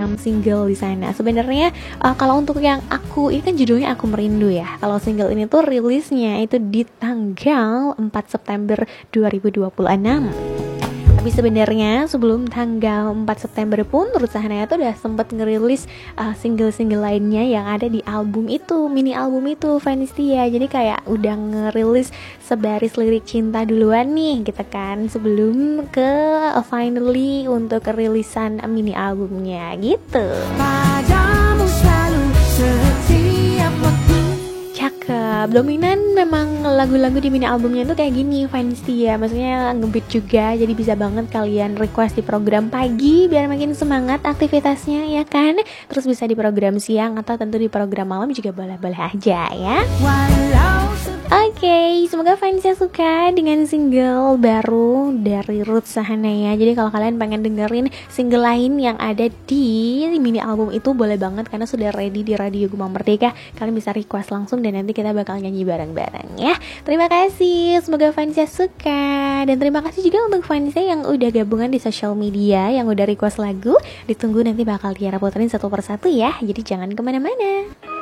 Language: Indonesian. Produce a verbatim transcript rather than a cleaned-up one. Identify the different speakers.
Speaker 1: enam single di sana. Sebenarnya uh, kalau untuk yang Aku, ini kan judulnya Aku Merindu ya. Kalau single ini tuh rilisnya itu di tanggal empat September dua ribu dua puluh enam. Tapi sebenarnya sebelum tanggal empat September pun Ruth Sahanaya tuh udah sempet ngerilis uh, single-single lainnya yang ada di album itu, mini album itu, Vanistia. Jadi kayak udah ngerilis sebaris lirik cinta duluan nih gitu kan, sebelum ke uh, finally untuk kerilisan mini albumnya gitu. Padamu selalu setiap waktu. Cakep, dominan memang lagu-lagu di mini albumnya tuh kayak gini, Vanistia. Maksudnya ngebeat juga, jadi bisa banget kalian request di program pagi biar makin semangat aktivitasnya ya kan. Terus bisa di program siang atau tentu di program malam juga boleh-boleh aja ya. Oke, okay, semoga fansnya suka dengan single baru dari Ruth Sahanaya. Jadi kalau kalian pengen dengerin single lain yang ada di mini album itu, boleh banget karena sudah ready di Radio Gema Merdeka. Kalian bisa request langsung dan nanti kita bakal nyanyi bareng-bareng ya. Terima kasih, semoga fansnya suka. Dan terima kasih juga untuk fansnya yang udah gabungan di sosial media, yang udah request lagu. Ditunggu nanti bakal Tiara puterin satu persatu ya. Jadi jangan kemana-mana.